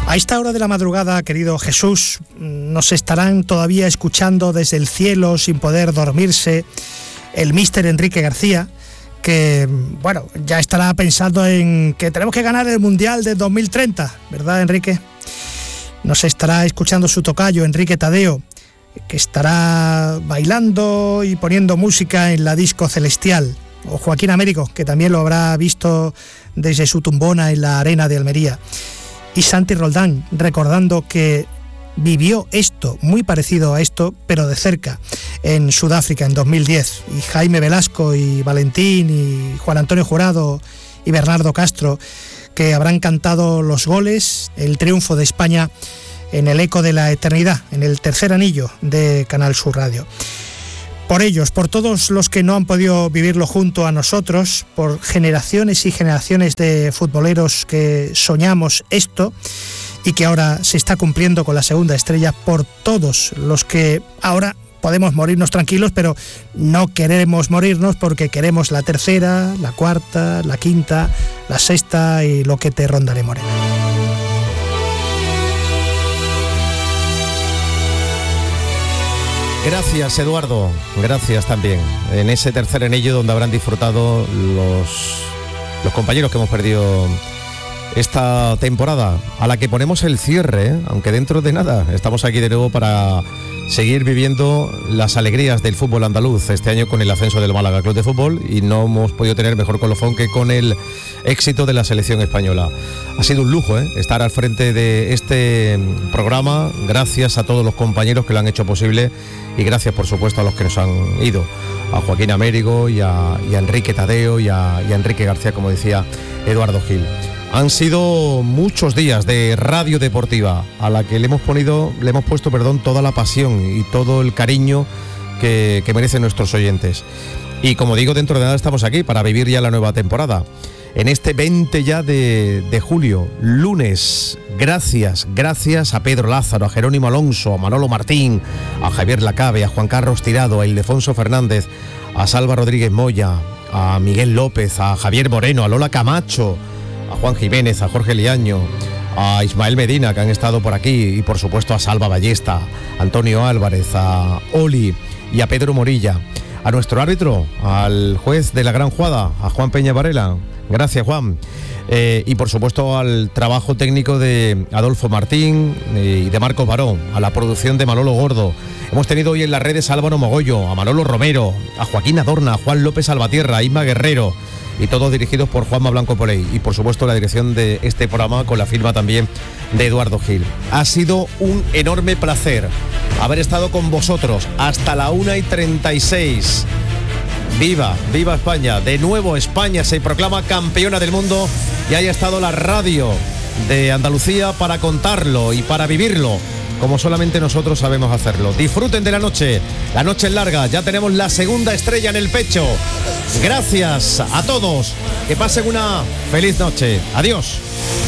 A esta hora de la madrugada, querido Jesús, nos estarán todavía escuchando desde el cielo sin poder dormirse el míster Enrique García, que, bueno, ya estará pensando en que tenemos que ganar el Mundial de 2030, ¿verdad, Enrique? Nos estará escuchando su tocayo, Enrique Tadeo, que estará bailando y poniendo música en la disco celestial. O Joaquín Américo, que también lo habrá visto desde su tumbona en la arena de Almería. Y Santi Roldán, recordando que vivió esto, muy parecido a esto, pero de cerca, en Sudáfrica en 2010. Y Jaime Velasco y Valentín y Juan Antonio Jurado y Bernardo Castro, que habrán cantado los goles, el triunfo de España en el eco de la eternidad, en el tercer anillo de Canal Sur Radio. Por ellos, por todos los que no han podido vivirlo junto a nosotros, por generaciones y generaciones de futboleros que soñamos esto y que ahora se está cumpliendo con la segunda estrella, por todos los que ahora podemos morirnos tranquilos, pero no queremos morirnos porque queremos la tercera, la cuarta, la quinta, la sexta y lo que te rondaré, morena. Gracias, Eduardo, gracias también. En ese tercer anillo donde habrán disfrutado los compañeros que hemos perdido esta temporada, a la que ponemos el cierre, aunque dentro de nada estamos aquí de nuevo para seguir viviendo las alegrías del fútbol andaluz este año con el ascenso del Málaga Club de Fútbol, y no hemos podido tener mejor colofón que con el éxito de la selección española. Ha sido un lujo estar al frente de este programa, gracias a todos los compañeros que lo han hecho posible y gracias por supuesto a los que nos han ido, a Joaquín Américo y a Enrique Tadeo y a Enrique García, como decía Eduardo Gil. Han sido muchos días de radio deportiva a la que le hemos puesto toda la pasión y todo el cariño que merecen nuestros oyentes. Y como digo, dentro de nada estamos aquí para vivir ya la nueva temporada. En este 20 ya de julio, lunes, gracias a Pedro Lázaro, a Jerónimo Alonso, a Manolo Martín, a Javier Lacabe, a Juan Carlos Tirado, a Ildefonso Fernández, a Salva Rodríguez Moya, a Miguel López, a Javier Moreno, a Lola Camacho, a Juan Jiménez, a Jorge Liaño, a Ismael Medina, que han estado por aquí, y por supuesto a Salva Ballesta, a Antonio Álvarez, a Oli y a Pedro Morilla, a nuestro árbitro, al juez de la Gran Jugada, a Juan Peña Varela. Gracias, Juan. Y por supuesto al trabajo técnico de Adolfo Martín y de Marcos Barón, a la producción de Manolo Gordo. Hemos tenido hoy en las redes a Álvaro Mogollo, a Manolo Romero, a Joaquín Adorna, a Juan López Salvatierra, a Isma Guerrero, y todos dirigidos por Juanma Blanco Poley, y por supuesto la dirección de este programa con la firma también de Eduardo Gil. Ha sido un enorme placer haber estado con vosotros hasta la 1:36. Viva España. De nuevo España se proclama campeona del mundo y haya estado la radio de Andalucía para contarlo y para vivirlo como solamente nosotros sabemos hacerlo. Disfruten de la noche es larga, ya tenemos la segunda estrella en el pecho. Gracias a todos, que pasen una feliz noche. Adiós.